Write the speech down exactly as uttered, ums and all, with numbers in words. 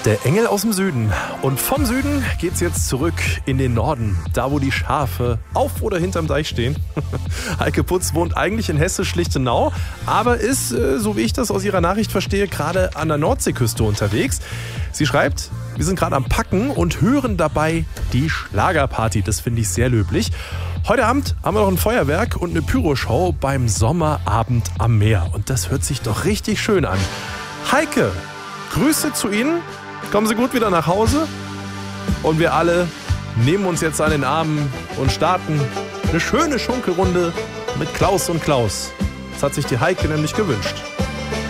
Der Engel aus dem Süden. Und vom Süden geht's jetzt zurück in den Norden. Da, wo die Schafe auf oder hinterm Deich stehen. Heike Putz wohnt eigentlich in Hessisch-Lichtenau, aber ist, so wie ich das aus ihrer Nachricht verstehe, gerade an der Nordseeküste unterwegs. Sie schreibt, wir sind gerade am Packen und hören dabei die Schlagerparty. Das finde ich sehr löblich. Heute Abend haben wir noch ein Feuerwerk und eine Pyroshow beim Sommerabend am Meer. Und das hört sich doch richtig schön an. Heike, Grüße zu Ihnen. Kommen Sie gut wieder nach Hause. Und wir alle nehmen uns jetzt an den Armen und starten eine schöne Schunkelrunde mit Klaus und Klaus. Das hat sich die Heike nämlich gewünscht.